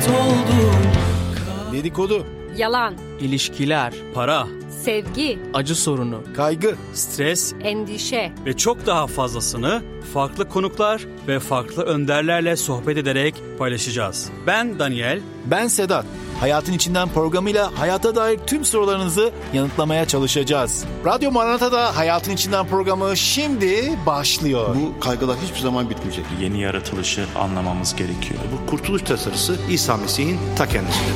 hayat oldu. Dedikodu, Yalan, İlişkiler, para, sevgi, acı sorunu, kaygı, stres endişe. ve çok daha fazlasını farklı konuklar ve farklı önderlerle sohbet ederek paylaşacağız. Ben Daniel. ben Sedat. Hayatın İçinden programıyla hayata dair tüm sorularınızı yanıtlamaya çalışacağız. Radyo Maranata'da Hayatın İçinden programı şimdi başlıyor. Bu kaygılar hiçbir zaman bitmeyecek. Yeni yaratılışı anlamamız gerekiyor. Bu kurtuluş tasarısı İsa Mesih'in ta kendisidir.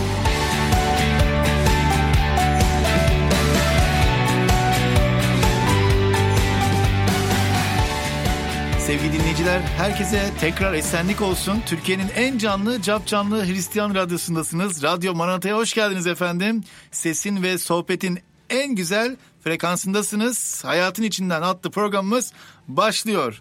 Sevgili dinleyiciler, herkese tekrar esenlik olsun. Türkiye'nin en canlı, capcanlı Hristiyan radyosundasınız. Radyo Maranata'ya hoş geldiniz efendim. Sesin ve sohbetin en güzel frekansındasınız. Hayatın İçinden adlı programımız başlıyor.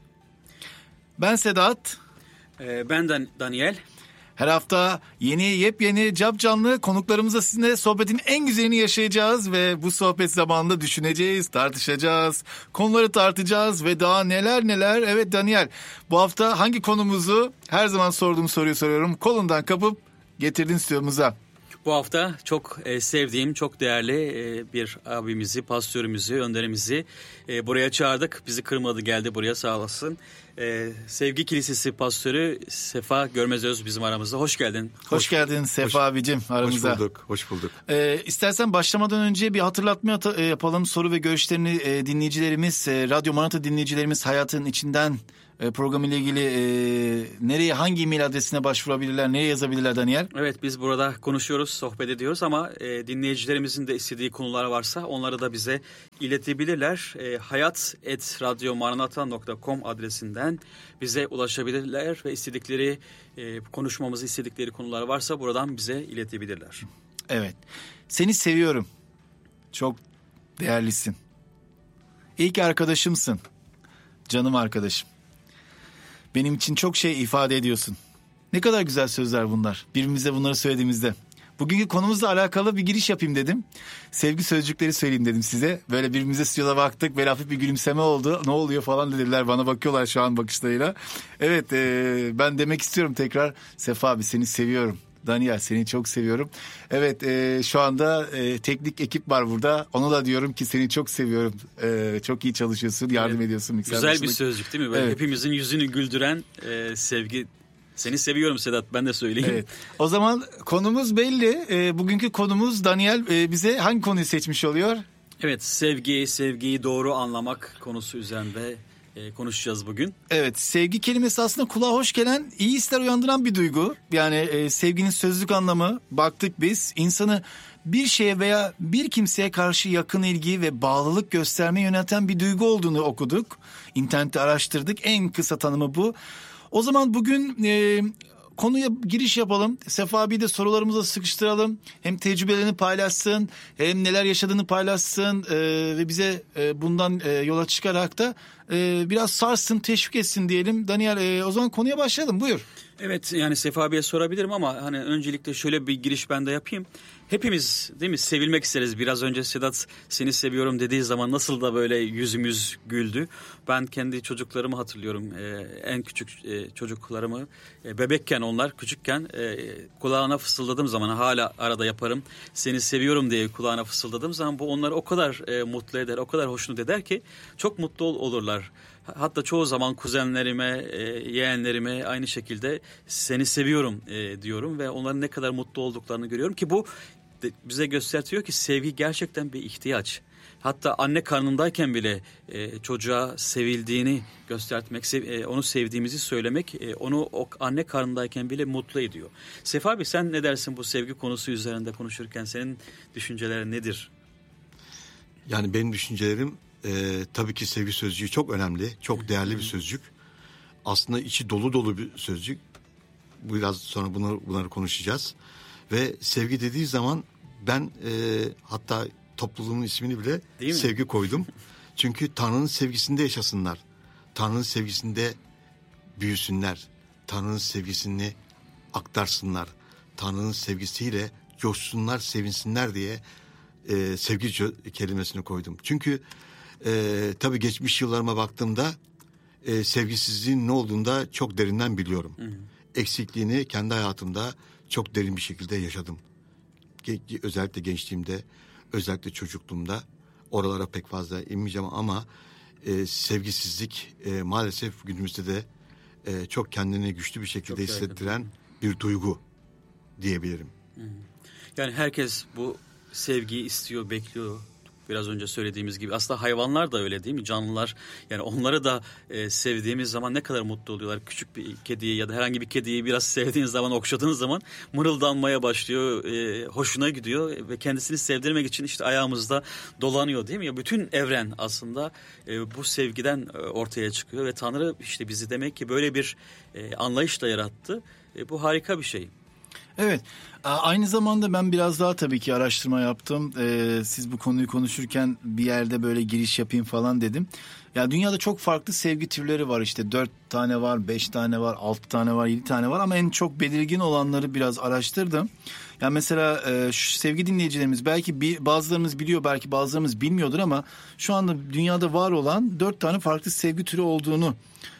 Ben Sedat. Ben Daniel. Her hafta yepyeni capcanlı konuklarımızla sizinle sohbetin en güzelini yaşayacağız ve bu sohbet zamanında düşüneceğiz, tartışacağız, konuları tartacağız ve daha neler. Evet Daniel, bu hafta hangi konumuzu, her zaman sorduğum soruyu soruyorum, kolundan kapıp getirdin stüdyomuza? Bu hafta çok sevdiğim, çok değerli bir abimizi, pastörümüzü, önderimizi buraya çağırdık. Bizi kırmadı, geldi buraya, sağ olasın. Sevgi Kilisesi pastörü Sefa Görmezöz bizim aramızda. Hoş geldin. Hoş geldin Sefa abicim aramıza. Hoş bulduk. İstersen başlamadan önce bir hatırlatma yapalım. Soru ve görüşlerini dinleyicilerimiz, Radyo Maranata dinleyicilerimiz Hayatın İçinden programı ile ilgili nereye, hangi e-mail adresine başvurabilirler, nereye yazabilirler Daniel? Evet, biz burada konuşuyoruz, sohbet ediyoruz ama dinleyicilerimizin de istediği konular varsa onları da bize iletebilirler. hayat@radyomaranata.com adresinden bize ulaşabilirler ve istedikleri konuşmamızı istedikleri konular varsa buradan bize iletebilirler. Evet. Seni seviyorum. Çok değerlisin. İlk arkadaşımsın. Canım arkadaşım. Benim için çok şey ifade ediyorsun. Ne kadar güzel sözler bunlar. Birbirimize bunları söylediğimizde. Bugünkü konumuzla alakalı bir giriş yapayım dedim. Sevgi sözcükleri söyleyeyim dedim size. Böyle birbirimize stüdyoda baktık. Böyle hafif bir gülümseme oldu. Ne oluyor falan dediler. Bana bakıyorlar şu an bakışlarıyla. Evet, ben demek istiyorum tekrar. Sefa abi, seni seviyorum. Daniel, seni çok seviyorum. Evet, şu anda teknik ekip var burada. Ona da diyorum ki seni çok seviyorum. Çok iyi çalışıyorsun, yardım ediyorsun. Güzel bir sözcük değil mi? Böyle hepimizin yüzünü güldüren sevgi. Seni seviyorum Sedat, ben de söyleyeyim. Evet. O zaman konumuz belli. Bugünkü konumuz Daniel bize hangi konuyu seçmiş oluyor? Evet, sevgiyi doğru anlamak konusu üzerinde konuşacağız bugün. Evet, sevgi kelimesi aslında kulağa hoş gelen, iyi hisler uyandıran bir duygu. Yani sevginin sözlük anlamı, baktık biz, insanı bir şeye veya bir kimseye karşı yakın ilgi ve bağlılık göstermeye yönelten bir duygu olduğunu okuduk. İnternette araştırdık, en kısa tanımı bu. O zaman bugün konuya giriş yapalım. Sefa abi de sorularımıza sıkıştıralım. Hem tecrübelerini paylaşsın, hem neler yaşadığını paylaşsın ve bize bundan yola çıkarak da biraz sarsın, teşvik etsin diyelim. Daniel, o zaman konuya başlayalım. Buyur. Evet, yani Sefa abiye sorabilirim ama hani öncelikle şöyle bir giriş ben de yapayım. Hepimiz değil mi sevilmek isteriz. Biraz önce Sedat seni seviyorum dediği zaman nasıl da böyle yüzümüz güldü. Ben kendi çocuklarımı hatırlıyorum. En küçük çocuklarımı bebekken, onlar küçükken kulağına fısıldadığım zaman, hala arada yaparım. Seni seviyorum diye kulağına fısıldadığım zaman bu onları o kadar mutlu eder, o kadar hoşnut eder ki çok mutlu olurlar. Hatta çoğu zaman kuzenlerime, yeğenlerime aynı şekilde seni seviyorum diyorum ve onların ne kadar mutlu olduklarını görüyorum ki bu bize gösteriyor ki sevgi gerçekten bir ihtiyaç. Hatta anne karnındayken bile çocuğa sevildiğini göstermek, onu sevdiğimizi söylemek onu o anne karnındayken bile mutlu ediyor. Sefa abi, sen ne dersin bu sevgi konusu üzerinde konuşurken, senin düşüncelerin nedir? Yani benim düşüncelerim tabii ki sevgi sözcüğü çok önemli, çok değerli bir sözcük. Aslında içi dolu bir sözcük. Biraz sonra bunları konuşacağız. Ve sevgi dediği zaman ben hatta topluluğumun ismini bile sevgi koydum. Çünkü Tanrı'nın sevgisinde yaşasınlar. Tanrı'nın sevgisinde büyüsünler. Tanrı'nın sevgisini aktarsınlar. Tanrı'nın sevgisiyle coşsunlar, sevinsinler diye sevgi kelimesini koydum. Çünkü tabii geçmiş yıllarıma baktığımda sevgisizliğin ne olduğunu da çok derinden biliyorum. Eksikliğini kendi hayatımda çok derin bir şekilde yaşadım. Özellikle gençliğimde, özellikle çocukluğumda oralara pek fazla inmeyeceğim ama sevgisizlik maalesef günümüzde de çok kendini güçlü bir şekilde hissettiren bir duygu diyebilirim. Yani herkes bu sevgiyi istiyor, bekliyor. Biraz önce söylediğimiz gibi. Aslında hayvanlar da öyle değil mi? Canlılar, yani onları da sevdiğimiz zaman ne kadar mutlu oluyorlar. Küçük bir kediyi ya da herhangi bir kediyi biraz sevdiğiniz zaman, okşadığınız zaman mırıldanmaya başlıyor. Hoşuna gidiyor ve kendisini sevdirmek için işte ayağımızda dolanıyor değil mi? Ya bütün evren aslında bu sevgiden ortaya çıkıyor ve Tanrı işte bizi demek ki böyle bir anlayışla yarattı. Bu harika bir şey. Evet. Aynı zamanda ben biraz daha tabii ki araştırma yaptım. Siz bu konuyu konuşurken bir yerde böyle giriş yapayım falan dedim. Ya dünyada çok farklı sevgi türleri var. İşte 4 tane var, 5 tane var, 6 tane var, 7 tane var ama en çok belirgin olanları biraz araştırdım. Ya mesela şu sevgi dinleyicilerimiz belki bazılarımız biliyor, belki bazılarımız bilmiyordur ama şu anda dünyada var olan 4 tane farklı sevgi türü olduğunu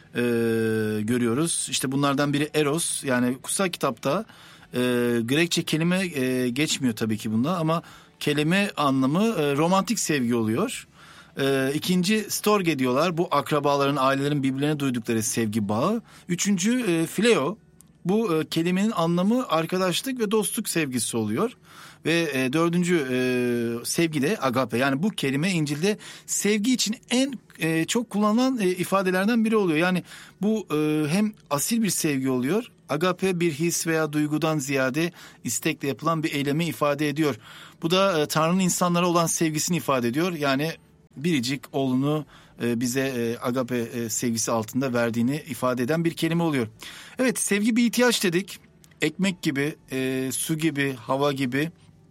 görüyoruz. İşte bunlardan biri Eros, yani kutsal kitapta Grekçe kelime geçmiyor tabii ki bunda ama kelime anlamı romantik sevgi oluyor. İkinci storge diyorlar, bu akrabaların, ailelerin birbirlerine duydukları sevgi bağı. Üçüncü phileo, bu kelimenin anlamı arkadaşlık ve dostluk sevgisi oluyor. Ve dördüncü sevgi de agape, yani bu kelime İncil'de sevgi için en çok kullanılan ifadelerden biri oluyor. Yani bu hem asil bir sevgi oluyor. Agape bir his veya duygudan ziyade istekle yapılan bir eylemi ifade ediyor. Bu da Tanrı'nın insanlara olan sevgisini ifade ediyor. Yani biricik oğlunu bize agape sevgisi altında verdiğini ifade eden bir kelime oluyor. Evet, sevgi bir ihtiyaç dedik. Ekmek gibi, su gibi, hava gibi.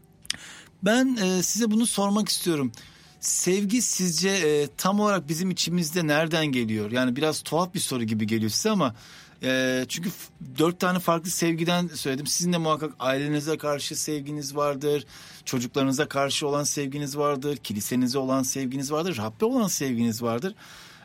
Ben size bunu sormak istiyorum. Sevgi sizce tam olarak bizim içimizde nereden geliyor? Yani biraz tuhaf bir soru gibi geliyor size ama çünkü 4 tane farklı sevgiden söyledim. Sizin de muhakkak ailenize karşı sevginiz vardır, çocuklarınıza karşı olan sevginiz vardır, kilisenize olan sevginiz vardır, Rabbe olan sevginiz vardır.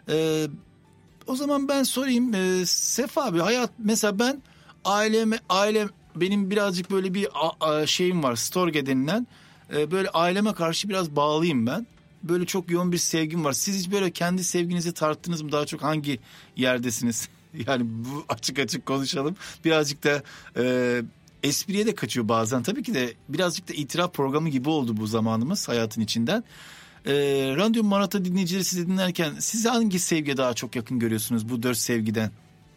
O zaman ben sorayım, Sefa abi, hayat mesela ben ailem benim birazcık böyle bir şeyim var, storge denilen. Böyle aileme karşı biraz bağlıyım ben. Böyle çok yoğun bir sevgim var. Siz hiç böyle kendi sevginizi tarttınız mı? Daha çok hangi yerdesiniz? Yani bu açık konuşalım. Birazcık da espriye de kaçıyor bazen. Tabii ki de birazcık da itiraf programı gibi oldu bu zamanımız hayatın içinden. Radyo Maranatha dinleyicileri sizi dinlerken siz hangi sevgiye daha çok yakın görüyorsunuz bu 4 sevgiden?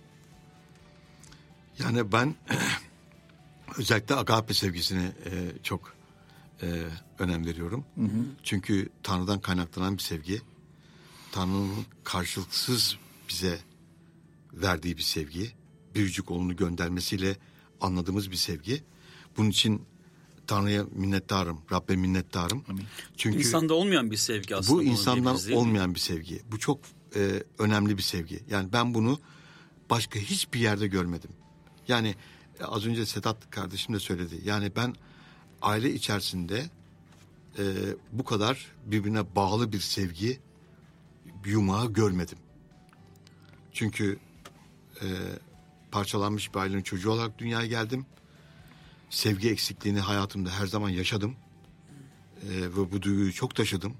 Yani ben özellikle agape sevgisine çok önem veriyorum. Hı hı. Çünkü Tanrı'dan kaynaklanan bir sevgi. Tanrı'nın karşılıksız bize verdiği bir sevgi. Biricik oğlunu göndermesiyle anladığımız bir sevgi. Bunun için Tanrı'ya minnettarım, Rabbe minnettarım. Amin. Çünkü insanda olmayan bir sevgi aslında. Bu insandan olmayan bir sevgi. Bu çok önemli bir sevgi. Yani ben bunu başka hiçbir yerde görmedim. Yani az önce Sedat kardeşim de söyledi. Yani ben aile içerisinde bu kadar birbirine bağlı bir sevgi yumağı görmedim. Çünkü parçalanmış bir ailenin çocuğu olarak dünyaya geldim. Sevgi eksikliğini hayatımda her zaman yaşadım. Ve bu duyguyu çok taşıdım.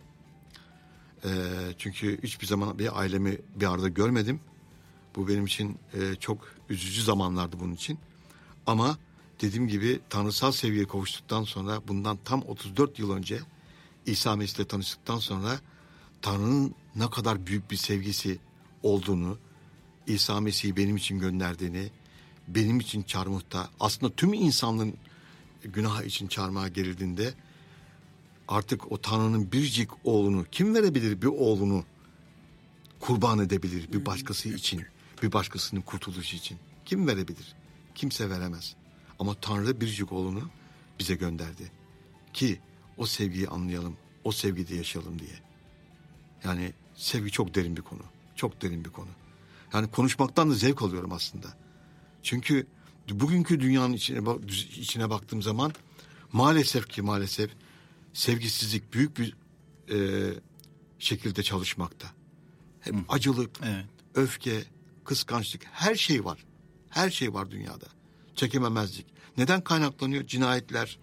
Çünkü hiçbir zaman bir ailemi bir arada görmedim. Bu benim için çok üzücü zamanlardı bunun için. Ama dediğim gibi tanrısal sevgiye kavuştuktan sonra, bundan tam 34 yıl önce İsa Mesih'le tanıştıktan sonra Tanrı'nın ne kadar büyük bir sevgisi olduğunu, İsa Mesih'i benim için gönderdiğini, benim için çarmıhta, aslında tüm insanlığın günah için çarmıha gerildiğinde artık o Tanrı'nın biricik oğlunu, kim verebilir bir oğlunu kurban edebilir bir başkası için, bir başkasının kurtuluşu için? Kim verebilir? Kimse veremez. Ama Tanrı biricik oğlunu bize gönderdi ki o sevgiyi anlayalım, o sevgide yaşayalım diye. Yani sevgi çok derin bir konu, çok derin bir konu. Yani konuşmaktan da zevk alıyorum aslında. Çünkü bugünkü dünyanın içine baktığım zaman maalesef sevgisizlik büyük bir şekilde çalışmakta. Hem acılık, evet, öfke, kıskançlık, her şey var. Her şey var dünyada. çekememezlik. Neden kaynaklanıyor? Cinayetler,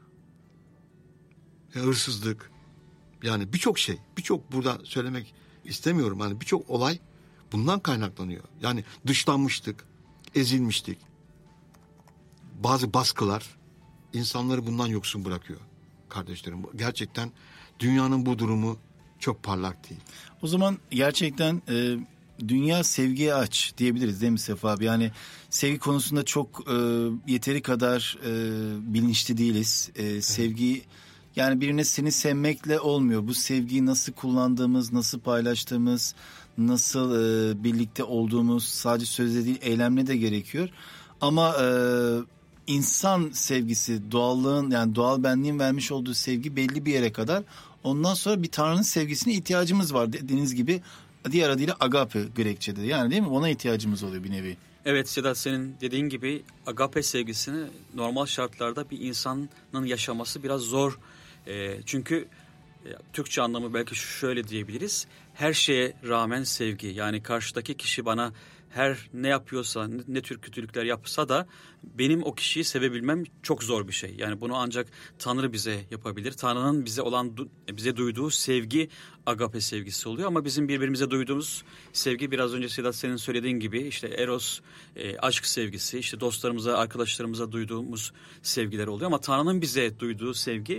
hırsızlık, yani birçok şey, birçok burada söylemek istemiyorum. Yani birçok olay bundan kaynaklanıyor. Yani dışlanmıştık, ezilmiştik. Bazı baskılar insanları bundan yoksun bırakıyor kardeşlerim. Gerçekten dünyanın bu durumu çok parlak değil. O zaman gerçekten dünya sevgiye aç diyebiliriz değil mi Sefa abi? Yani sevgi konusunda çok yeteri kadar bilinçli değiliz. Sevgi, yani birine seni sevmekle olmuyor. Bu sevgiyi nasıl kullandığımız, nasıl paylaştığımız, nasıl birlikte olduğumuz sadece sözle değil eylemle de gerekiyor. Ama insan sevgisi, doğallığın, yani doğal benliğin vermiş olduğu sevgi belli bir yere kadar. Ondan sonra bir Tanrı'nın sevgisine ihtiyacımız var dediğiniz gibi, diğer adıyla agape Grekçe'de. Yani değil mi? Ona ihtiyacımız oluyor bir nevi. Evet Sedat, senin dediğin gibi agape sevgisini normal şartlarda bir insanın yaşaması biraz zor. Çünkü Türkçe anlamı belki şöyle diyebiliriz. Her şeye rağmen sevgi. Yani karşıdaki kişi bana her ne yapıyorsa, ne tür kötülükler yapsa da benim o kişiyi sevebilmem çok zor bir şey. Yani bunu ancak Tanrı bize yapabilir. Tanrı'nın bize duyduğu sevgi agape sevgisi oluyor. Ama bizim birbirimize duyduğumuz sevgi, biraz önce Sedat senin söylediğin gibi işte eros, aşk sevgisi, işte dostlarımıza, arkadaşlarımıza duyduğumuz sevgiler oluyor. Ama Tanrı'nın bize duyduğu sevgi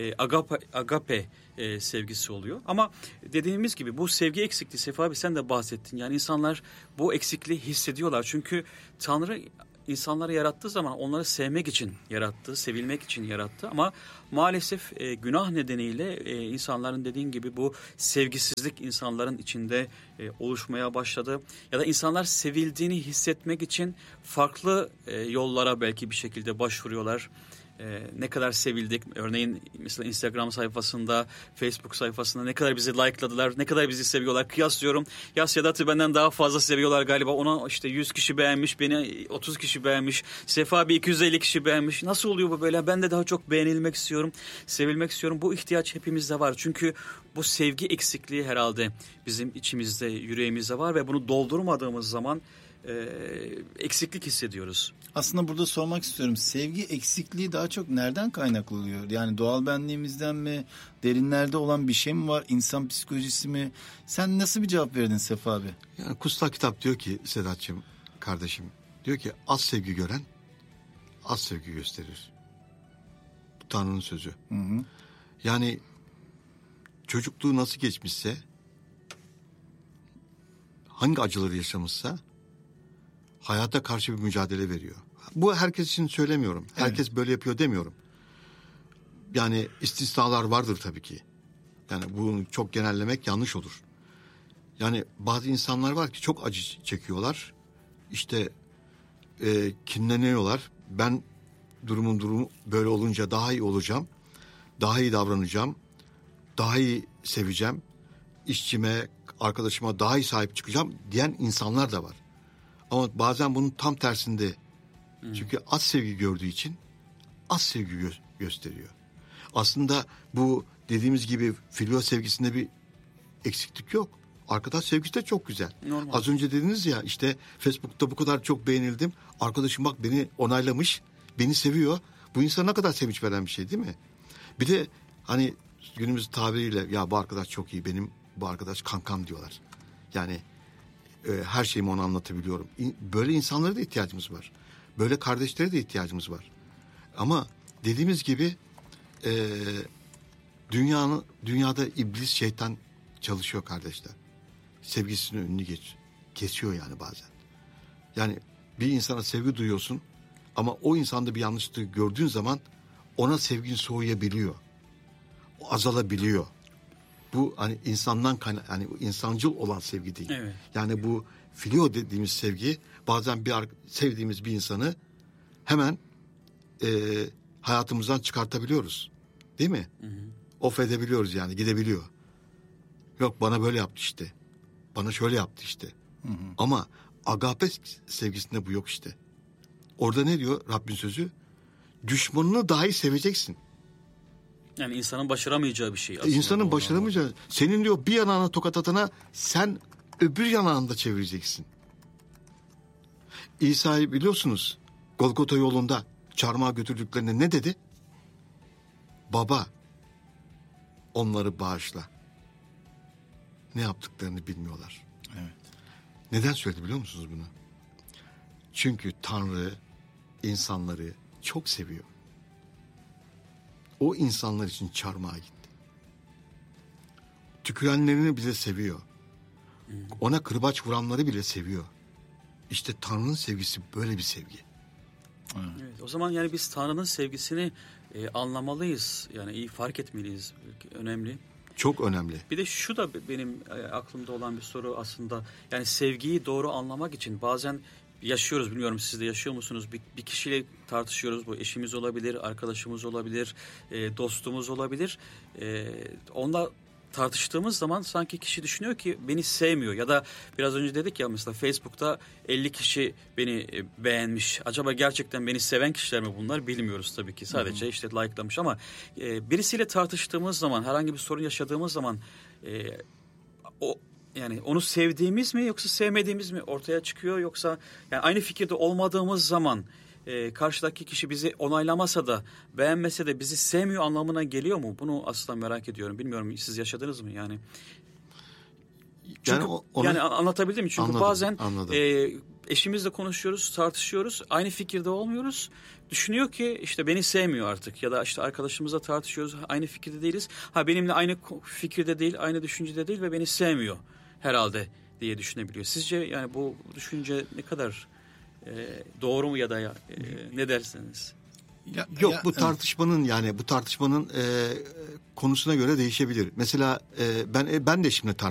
agape sevgisi oluyor. Ama dediğimiz gibi bu sevgi eksikliği, Sefa abi sen de bahsettin. Yani insanlar bu eksikliği hissediyorlar. Çünkü Tanrı insanları yarattığı zaman onları sevmek için yarattı, sevilmek için yarattı. Ama maalesef günah nedeniyle insanların dediğin gibi bu sevgisizlik insanların içinde oluşmaya başladı. Ya da insanlar sevildiğini hissetmek için farklı yollara belki bir şekilde başvuruyorlar. Ne kadar sevildik, örneğin mesela Instagram sayfasında, Facebook sayfasında ne kadar bizi likeladılar, ne kadar bizi seviyorlar, kıyaslıyorum. Ya Sedat'ı benden daha fazla seviyorlar galiba, ona işte 100 kişi beğenmiş, beni 30 kişi beğenmiş, Sefa abi 250 kişi beğenmiş. Nasıl oluyor bu böyle? Ben de daha çok beğenilmek istiyorum, sevilmek istiyorum. Bu ihtiyaç hepimizde var. Çünkü bu sevgi eksikliği herhalde bizim içimizde, yüreğimizde var ve bunu doldurmadığımız zaman eksiklik hissediyoruz. Aslında burada sormak istiyorum. Sevgi eksikliği daha çok nereden kaynaklanıyor? Yani doğal benliğimizden mi? Derinlerde olan bir şey mi var? İnsan psikolojisi mi? Sen nasıl bir cevap verdin Sefa abi? Yani kutsal kitap diyor ki Sedat'cığım, kardeşim, diyor ki az sevgi gören az sevgi gösterir. Bu Tanrı'nın sözü. Hı hı. Yani çocukluğu nasıl geçmişse, hangi acıları yaşamışsa hayata karşı bir mücadele veriyor. Bu herkes için söylemiyorum. Herkes evet, böyle yapıyor demiyorum. Yani istisnalar vardır tabii ki. Yani bunu çok genellemek yanlış olur. Yani bazı insanlar var ki çok acı çekiyorlar. İşte kinleniyorlar. Ben durumu böyle olunca daha iyi olacağım. Daha iyi davranacağım. Daha iyi seveceğim. İşçime, arkadaşıma daha iyi sahip çıkacağım diyen insanlar da var. Ama bazen bunun tam tersinde. Çünkü az sevgi gördüğü için az sevgi gösteriyor. Aslında bu dediğimiz gibi filial sevgisinde bir eksiklik yok. Arkadaş sevgisi de çok güzel. Normal. Az önce dediniz ya, işte Facebook'ta bu kadar çok beğenildim. Arkadaşım bak beni onaylamış, beni seviyor. Bu insana ne kadar sevinç veren bir şey değil mi? Bir de hani günümüz tabiriyle ya bu arkadaş çok iyi, benim bu arkadaş kankam diyorlar. Yani her şeyimi ona anlatabiliyorum. Böyle insanlara da ihtiyacımız var. Böyle kardeşlere de ihtiyacımız var. Ama dediğimiz gibi dünyada iblis, şeytan çalışıyor kardeşler. Sevgisinin önünü kesiyor yani bazen. Yani bir insana sevgi duyuyorsun ama o insanda bir yanlışlığı gördüğün zaman ona sevgin soğuyabiliyor. O azalabiliyor. Bu hani insandan yani insancıl olan sevgi değil. Evet. Yani bu filio dediğimiz sevgi, bazen sevdiğimiz bir insanı hemen hayatımızdan çıkartabiliyoruz. Değil mi? Hı hı. Of edebiliyoruz yani, gidebiliyor. Yok bana böyle yaptı işte. Bana şöyle yaptı işte. Hı hı. Ama agape sevgisinde bu yok işte. Orada ne diyor Rabbin sözü? Düşmanını dahi seveceksin. Yani insanın başaramayacağı bir şey aslında. İnsanın başaramayacağı. Senin diyor bir yanağına tokat atana sen öbür yanağını da çevireceksin. İsa'yı biliyorsunuz Golgota yolunda çarmıha götürdüklerinde ne dedi? Baba, onları bağışla. Ne yaptıklarını bilmiyorlar. Evet. Neden söyledi biliyor musunuz bunu? Çünkü Tanrı insanları çok seviyor. O insanlar için çarmıha gitti. Tükürenlerini bile seviyor. Ona kırbaç vuranları bile seviyor. İşte Tanrı'nın sevgisi böyle bir sevgi. Evet, o zaman yani biz Tanrı'nın sevgisini anlamalıyız. Yani iyi fark etmeliyiz. Önemli. Çok önemli. Bir de şu da benim aklımda olan bir soru aslında. Yani sevgiyi doğru anlamak için bazen yaşıyoruz, bilmiyorum siz de yaşıyor musunuz? Bir kişiyle tartışıyoruz. Bu eşimiz olabilir, arkadaşımız olabilir, dostumuz olabilir. Onunla tartıştığımız zaman sanki kişi düşünüyor ki beni sevmiyor. Ya da biraz önce dedik ya, mesela Facebook'ta 50 kişi beni beğenmiş. Acaba gerçekten beni seven kişiler mi bunlar, bilmiyoruz tabii ki. Sadece işte like'lamış ama birisiyle tartıştığımız zaman, herhangi bir sorun yaşadığımız zaman o, yani onu sevdiğimiz mi yoksa sevmediğimiz mi ortaya çıkıyor, yoksa yani aynı fikirde olmadığımız zaman karşıdaki kişi bizi onaylamasa da beğenmese de bizi sevmiyor anlamına geliyor mu? Bunu asla merak ediyorum. Bilmiyorum, siz yaşadınız mı yani? Çünkü yani anlatabildim mi? Çünkü anladım, bazen anladım. Eşimizle konuşuyoruz, tartışıyoruz. Aynı fikirde olmuyoruz. Düşünüyor ki işte beni sevmiyor artık. Ya da işte arkadaşımızla tartışıyoruz. Aynı fikirde değiliz. Benimle aynı fikirde değil, aynı düşüncede değil ve beni sevmiyor herhalde diye düşünebiliyor. Sizce yani bu düşünce ne kadar doğru mu ya da ne dersiniz? Yok, bu tartışmanın konusuna göre değişebilir. Mesela ben de eşimle